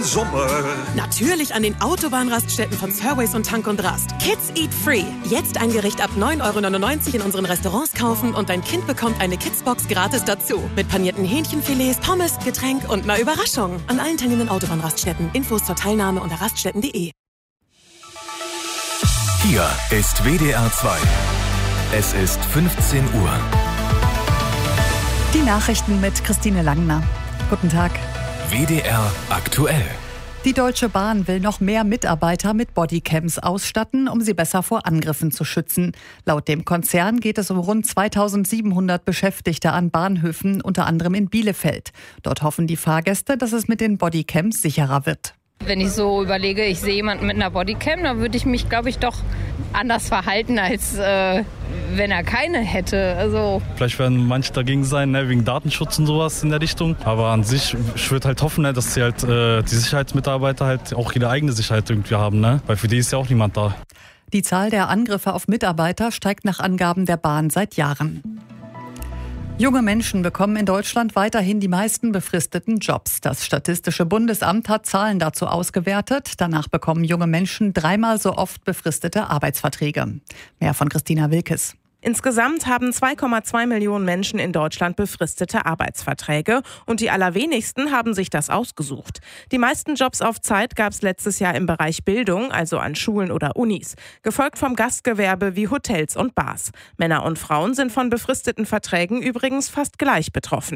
im Sommer? Natürlich an den Autobahnraststätten von Surways und Tank und Rast. Kids Eat Free. Jetzt ein Gericht ab 9,99 € in unseren Restaurants kaufen und dein Kind bekommt eine Kidsbox gratis dazu. Mit panierten Hähnchenfilets, Pommes, Getränk und einer Überraschung. An allen teilnehmenden Autobahnraststätten. Infos zur Teilnahme unter raststätten.de. Hier ist WDR 2. Es ist 15 Uhr. Die Nachrichten mit Christine Langner. Guten Tag. WDR aktuell. Die Deutsche Bahn will noch mehr Mitarbeiter mit Bodycams ausstatten, um sie besser vor Angriffen zu schützen. Laut dem Konzern geht es um rund 2700 Beschäftigte an Bahnhöfen, unter anderem in Bielefeld. Dort hoffen die Fahrgäste, dass es mit den Bodycams sicherer wird. Wenn ich so überlege, ich sehe jemanden mit einer Bodycam, dann würde ich mich, glaube ich, doch anders verhalten, als wenn er keine hätte. Also vielleicht werden manche dagegen sein, wegen Datenschutz und sowas in der Richtung. Aber an sich, ich würde halt hoffen, dass sie halt die Sicherheitsmitarbeiter halt auch ihre eigene Sicherheit irgendwie haben. Weil für die ist ja auch niemand da. Die Zahl der Angriffe auf Mitarbeiter steigt nach Angaben der Bahn seit Jahren. Junge Menschen bekommen in Deutschland weiterhin die meisten befristeten Jobs. Das Statistische Bundesamt hat Zahlen dazu ausgewertet. Danach bekommen junge Menschen 3-mal so oft befristete Arbeitsverträge. Mehr von Christina Wilkes. Insgesamt haben 2,2 Millionen Menschen in Deutschland befristete Arbeitsverträge und die allerwenigsten haben sich das ausgesucht. Die meisten Jobs auf Zeit gab es letztes Jahr im Bereich Bildung, also an Schulen oder Unis, gefolgt vom Gastgewerbe wie Hotels und Bars. Männer und Frauen sind von befristeten Verträgen übrigens fast gleich betroffen.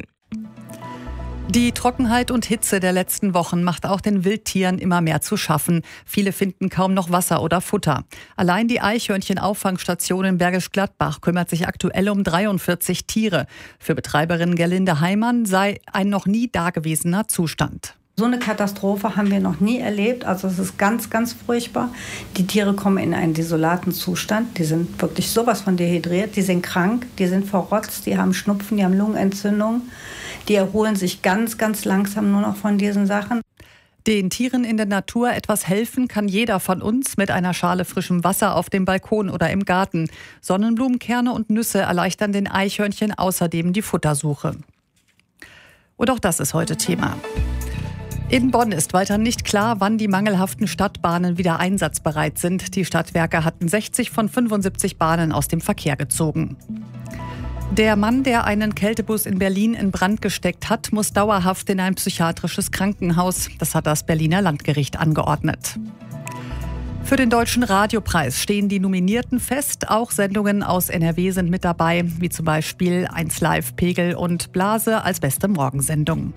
Die Trockenheit und Hitze der letzten Wochen macht auch den Wildtieren immer mehr zu schaffen. Viele finden kaum noch Wasser oder Futter. Allein die Eichhörnchen-Auffangstation in Bergisch Gladbach kümmert sich aktuell um 43 Tiere. Für Betreiberin Gerlinde Heimann sei ein noch nie dagewesener Zustand. So eine Katastrophe haben wir noch nie erlebt. Also es ist ganz, ganz furchtbar. Die Tiere kommen in einen desolaten Zustand. Die sind wirklich sowas von dehydriert. Die sind krank, die sind verrotzt, die haben Schnupfen, die haben Lungenentzündung. Die erholen sich ganz, ganz langsam nur noch von diesen Sachen. Den Tieren in der Natur etwas helfen kann jeder von uns mit einer Schale frischem Wasser auf dem Balkon oder im Garten. Sonnenblumenkerne und Nüsse erleichtern den Eichhörnchen außerdem die Futtersuche. Und auch das ist heute Thema. In Bonn ist weiter nicht klar, wann die mangelhaften Stadtbahnen wieder einsatzbereit sind. Die Stadtwerke hatten 60 von 75 Bahnen aus dem Verkehr gezogen. Der Mann, der einen Kältebus in Berlin in Brand gesteckt hat, muss dauerhaft in ein psychiatrisches Krankenhaus. Das hat das Berliner Landgericht angeordnet. Für den Deutschen Radiopreis stehen die Nominierten fest. Auch Sendungen aus NRW sind mit dabei, wie zum Beispiel 1 Live, Pegel und Blase als beste Morgensendung.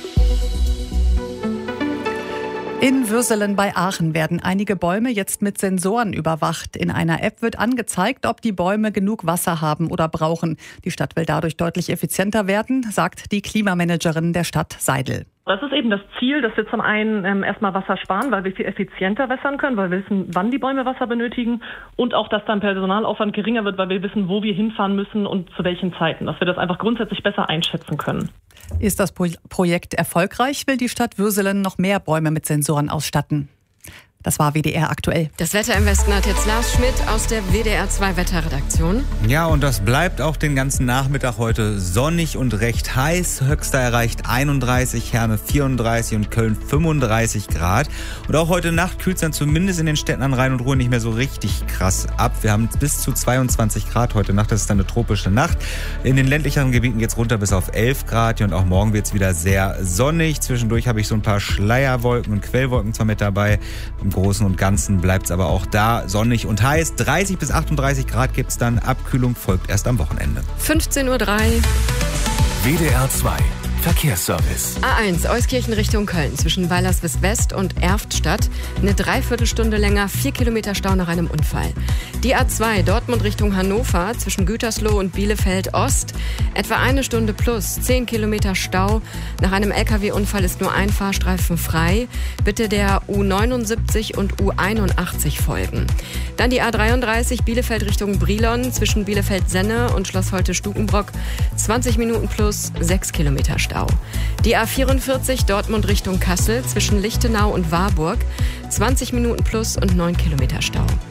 In Würselen bei Aachen werden einige Bäume jetzt mit Sensoren überwacht. In einer App wird angezeigt, ob die Bäume genug Wasser haben oder brauchen. Die Stadt will dadurch deutlich effizienter werden, sagt die Klimamanagerin der Stadt Seidel. Das ist eben das Ziel, dass wir zum einen erstmal Wasser sparen, weil wir viel effizienter wässern können, weil wir wissen, wann die Bäume Wasser benötigen und auch, dass dann Personalaufwand geringer wird, weil wir wissen, wo wir hinfahren müssen und zu welchen Zeiten, dass wir das einfach grundsätzlich besser einschätzen können. Ist das Projekt erfolgreich, will die Stadt Würselen noch mehr Bäume mit Sensoren ausstatten. Das war WDR aktuell. Das Wetter im Westen hat jetzt Lars Schmidt aus der WDR 2 Wetterredaktion. Ja, und das bleibt auch den ganzen Nachmittag heute sonnig und recht heiß. Höchster erreicht 31, Herne 34 und Köln 35 Grad. Und auch heute Nacht kühlt es dann zumindest in den Städten an Rhein und Ruhr nicht mehr so richtig krass ab. Wir haben bis zu 22 Grad heute Nacht. Das ist dann eine tropische Nacht. In den ländlicheren Gebieten geht es runter bis auf 11 Grad. Und auch morgen wird es wieder sehr sonnig. Zwischendurch habe ich so ein paar Schleierwolken und Quellwolken zwar mit dabei. Im Großen und Ganzen bleibt es aber auch da sonnig und heiß. 30 bis 38 Grad gibt es dann. Abkühlung folgt erst am Wochenende. 15:03 Uhr. WDR 2 Verkehrsservice. A1 Euskirchen Richtung Köln zwischen Weilerswist West und Erftstadt. Eine Dreiviertelstunde länger, 4 Kilometer Stau nach einem Unfall. Die A2 Dortmund Richtung Hannover zwischen Gütersloh und Bielefeld Ost. Etwa 1 Stunde plus, 10 Kilometer Stau. Nach einem LKW-Unfall ist nur ein Fahrstreifen frei. Bitte der U79 und U81 folgen. Dann die A33 Bielefeld Richtung Brilon zwischen Bielefeld-Senne und Schloss Holte-Stukenbrock. 20 Minuten plus, 6 Kilometer Stau. Die A44 Dortmund Richtung Kassel zwischen Lichtenau und Warburg. 20 Minuten plus und 9 Kilometer Stau.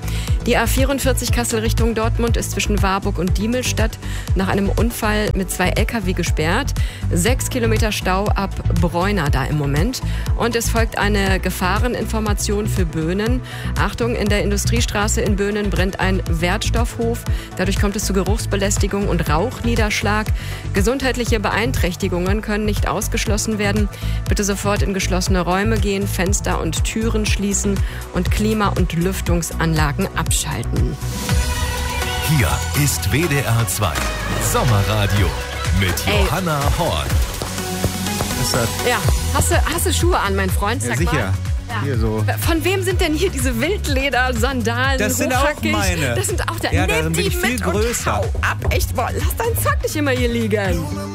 Die A44 Kassel Richtung Dortmund ist zwischen Warburg und Diemelstadt nach einem Unfall mit 2 LKW gesperrt. 6 Kilometer Stau ab Bräuna da im Moment. Und es folgt eine Gefahreninformation für Böhnen. Achtung, in der Industriestraße in Böhnen brennt ein Wertstoffhof. Dadurch kommt es zu Geruchsbelästigung und Rauchniederschlag. Gesundheitliche Beeinträchtigungen können nicht ausgeschlossen werden. Bitte sofort in geschlossene Räume gehen, Fenster und Türen schließen und Klima- und Lüftungsanlagen abschalten. Hier ist WDR 2 Sommerradio mit Johanna Horn. Ja, hast du Schuhe an, mein Freund? Sag Ja, sicher. mal. Hier so. Von wem sind denn hier diese Wildleder-Sandalen? Das sind auch meine. Das sind auch Ja, Nimm darin bin die ich viel mit größer. und hau ab. Echt, boah, lass deinen Zack nicht immer hier liegen.